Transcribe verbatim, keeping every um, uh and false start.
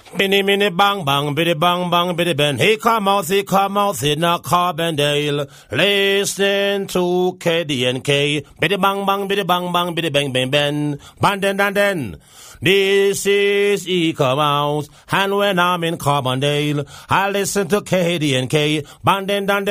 Binny, minny, bang, bang, biddy, bang, bang, biddy, ben. He come out, he come out, in a Carbondale. Listen to K D N K. Biddy, bang, bang, biddy, bang, bang, biddy, bang, bang, ben. Bang, den, den, den. This is E come out. And when I'm in Carbondale, I listen to K D N K. Bang, den, den, den.